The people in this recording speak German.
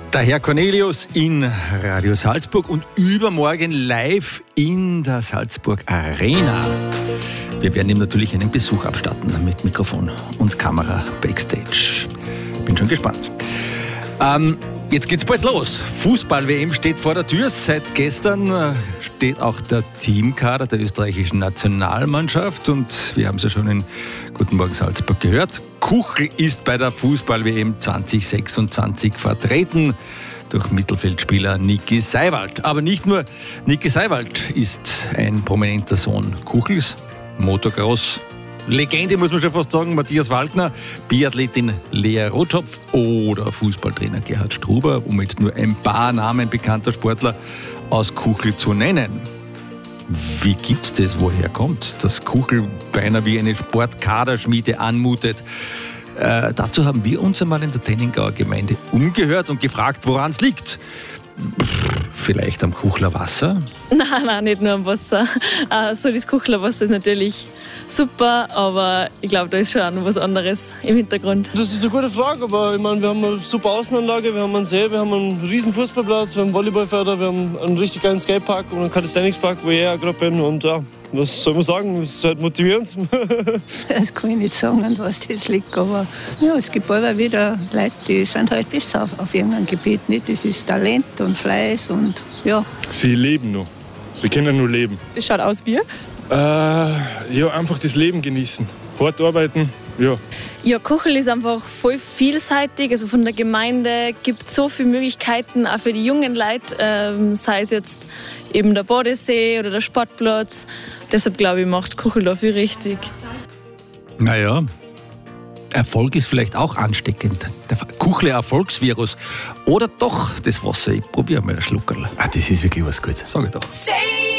Der Herr Cornelius in Radio Salzburg und übermorgen live in der Salzburg Arena. Wir werden ihm natürlich einen Besuch abstatten mit Mikrofon und Kamera backstage. Bin schon gespannt. Jetzt geht's bald los. Fußball-WM steht vor der Tür. Seit gestern steht auch der Teamkader der österreichischen Nationalmannschaft. Und wir haben es ja schon in Guten Morgen Salzburg gehört. Kuchl ist bei der Fußball-WM 2026 vertreten durch Mittelfeldspieler Niki Seiwald. Aber nicht nur Niki Seiwald ist ein prominenter Sohn Kuchls. Motocross-Legende, muss man schon fast sagen, Matthias Waldner, Biathletin Lea Rotschopf oder Fußballtrainer Gerhard Struber, um jetzt nur ein paar Namen bekannter Sportler aus Kuchl zu nennen. Wie gibt's das? Woher kommt, dass Kuchl beinahe wie eine Sportkaderschmiede anmutet? Dazu haben wir uns einmal in der Tenningauer Gemeinde umgehört und gefragt, woran es liegt. Vielleicht am Kuchler Wasser? Nein, nicht nur am Wasser. So das Kuchler Wasser ist natürlich super, aber ich glaube, da ist schon auch noch was anderes im Hintergrund. Das ist eine gute Frage, aber ich meine, wir haben eine super Außenanlage, wir haben einen See, wir haben einen riesen Fußballplatz, wir haben Volleyballfelder, wir haben einen richtig geilen Skatepark und einen Calisthenics-Park, wo ich ja gerade bin. Und ja, was soll man sagen, das ist halt motivierend. Das kann ich nicht sagen, an was das liegt, aber ja, es gibt immer wieder Leute, die sind halt besser auf irgendeinem Gebiet. Nicht? Das ist Talent und Fleiß und ja. Sie leben noch. Sie können nur leben. Das schaut aus wie? Ja, einfach das Leben genießen. Hart arbeiten, ja. Ja, Kuchl ist einfach voll vielseitig. Also von der Gemeinde gibt es so viele Möglichkeiten, auch für die jungen Leute, sei es jetzt eben der Badesee oder der Sportplatz. Deshalb glaube ich, macht Kuchl da viel richtig. Naja, Erfolg ist vielleicht auch ansteckend. Der Kuchler Erfolgsvirus. Oder doch das Wasser. Ich probiere mal ein Schluckerl. Das ist wirklich was Gutes. Sag ich doch.